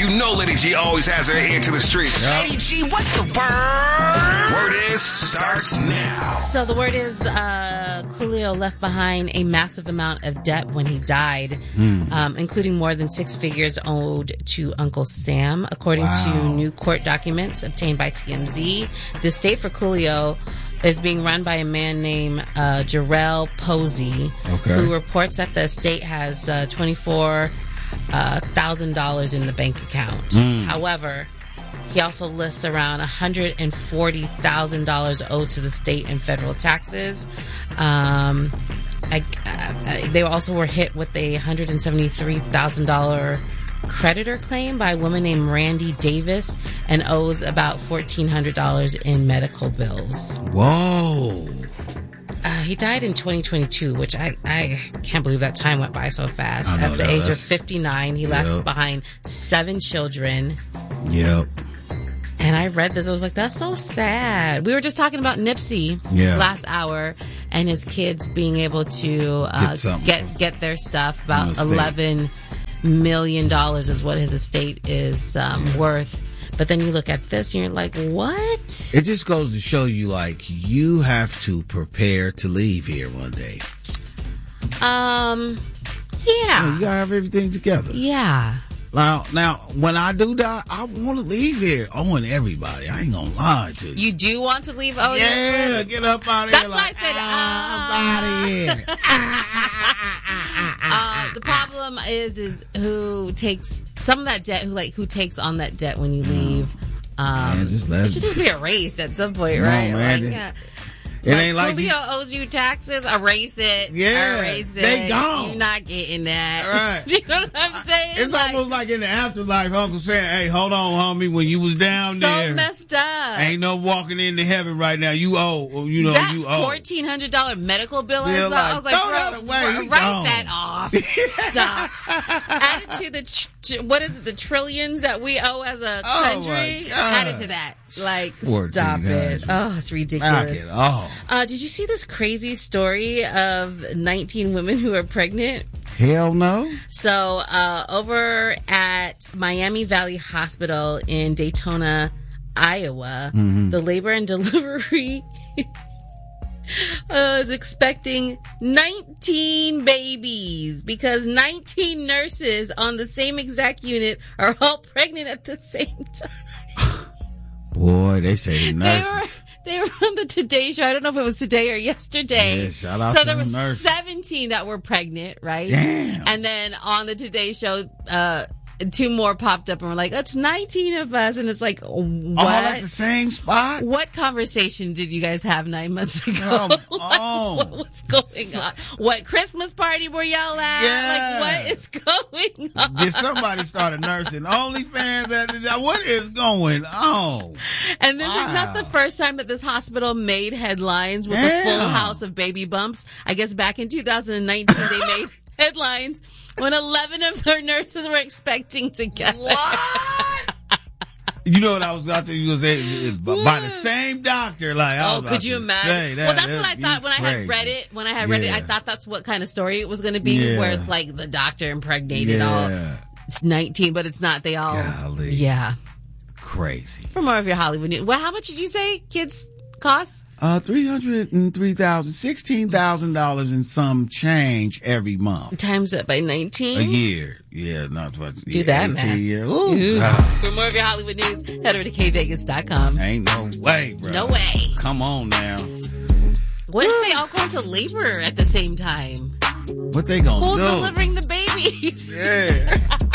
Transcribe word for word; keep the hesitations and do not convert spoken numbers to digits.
You know Lady G always has her ear to the streets. Yep. Lady G, what's the word? Word is starts now. So the word is uh, Coolio left behind a massive amount of debt when he died, mm. um, including more than six figures owed to Uncle Sam. According wow. to new court documents obtained by T M Z, the estate for Coolio is being run by a man named uh, Jarrell Posey, okay. who reports that the estate has uh, twenty-four thousand dollars in the bank account. Mm. However, he also lists around one hundred forty thousand dollars owed to the state and federal taxes. Um, I, uh, they also were hit with a one hundred seventy-three thousand dollars creditor claim by a woman named Randy Davis and owes about fourteen hundred dollars in medical bills. Whoa. Uh, he died in twenty twenty-two, which I, I can't believe that time went by so fast. At the that, age of fifty-nine, he yep. left behind seven children. Yep. And I read this. I was like, that's so sad. We were just talking about Nipsey yeah. last hour and his kids being able to uh, get, get get their stuff. About eleven million dollars is what his estate is um, yeah. worth. But then you look at this and you're like, what? It just goes to show you, like, you have to prepare to leave here one day. Um, yeah. You gotta have everything together. Yeah. Now, now, when I do die, I want to leave here owing everybody. I ain't gonna lie to you. You do want to leave owing? Yeah, get up out of That's here. That's why like, I said, ah, uh, uh, the problem is, is who takes some of that debt, who like who takes on that debt when you leave. Um, man, just let it should just be erased at some point, no, right? Man, like, yeah. It like, ain't like Coolio he, owes you taxes. Erase it. Yeah, erase it. they gone. You're not getting that. Right. You know what I'm saying? It's like, almost like in the afterlife, Uncle saying, "Hey, hold on, homie. When you was down so there, so messed up. Ain't no walking into heaven right now. You owe. You know, that you owe fourteen hundred dollar medical bill. Yeah, and like, I was like, throw that away. write Gone. that off. Stop. Add it to the tr- what is it? The trillions that we owe as a Oh, country. my God. Add it to that. Like, fourteen stop it. Oh, it's ridiculous. Oh. Uh, did you see this crazy story of nineteen women who are pregnant? Hell no. So, uh, over at Miami Valley Hospital in Daytona, Iowa, mm-hmm. the labor and delivery uh, is expecting nineteen babies because nineteen nurses on the same exact unit are all pregnant at the same time. Boy, they say the nurses. They were, they were on the Today Show. I don't know if it was today or yesterday. Yeah, shout out so to there were nurses. seventeen that were pregnant, right? Damn. And then on the Today Show, uh, two more popped up and were like, it's nineteen of us. And it's like, what? All at the same spot? What conversation did you guys have nine months ago? Come like, on. What was going on? What Christmas party were y'all at? Yeah. Like, what is going on? Did somebody start a nursing OnlyFans at the job? What is going on? And this wow. is not the first time that this hospital made headlines with Damn. a full house of baby bumps. I guess back in two thousand nineteen, they made headlines when eleven of their nurses were expecting together. What? You know what I was out there, you was saying, by the same doctor. Like, I oh, was could you imagine? that, well, that's what I thought when crazy. I had read it. When I had read yeah. it, I thought that's what kind of story it was going to be, yeah. where it's like the doctor impregnated all. Yeah. It's nineteen, but it's not. They all. Golly. Yeah. Crazy. For more of your Hollywood news. Well, how much did you say kids cost? Uh, three hundred and three thousand, sixteen thousand dollars and some change every month. Times that by nineteen? A year. Yeah, not what. Do yeah, that, man. Ooh, Ooh. For more of your Hollywood news, head over to K Vegas dot com. Ain't no way, bro. No way. Come on now. What if they all go into labor at the same time? What they gonna Who's do? delivering the babies? Yeah.